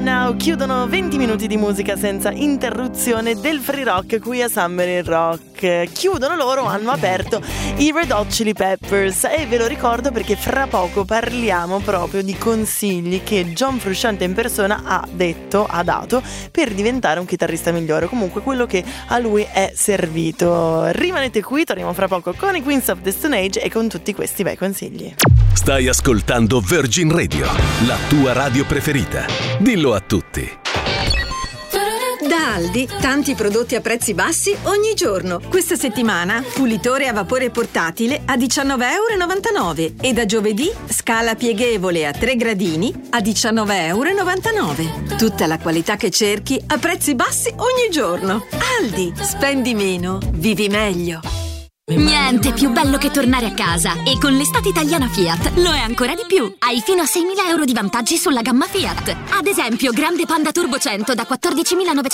Now chiudono 20 minuti di musica senza interruzione del free rock qui a Summer in Rock. Chiudono loro, hanno aperto i Red Hot Chili Peppers e ve lo ricordo perché fra poco parliamo proprio di consigli che John Frusciante in persona ha dato per diventare un chitarrista migliore, comunque quello che a lui è servito. Rimanete qui, torniamo fra poco con i Queens of the Stone Age e con tutti questi bei consigli. Stai ascoltando Virgin Radio, la tua radio preferita. Dillo a tutti. Da Aldi, tanti prodotti a prezzi bassi ogni giorno. Questa settimana, pulitore a vapore portatile a €19,99 e da giovedì, scala pieghevole a 3 gradini a €19,99. Tutta la qualità che cerchi a prezzi bassi ogni giorno. Aldi, spendi meno, vivi meglio. Niente più bello che tornare a casa, e con l'estate italiana Fiat lo è ancora di più. Hai fino a €6.000 di vantaggi sulla gamma Fiat. Ad esempio, grande Panda Turbo 100 da €14.900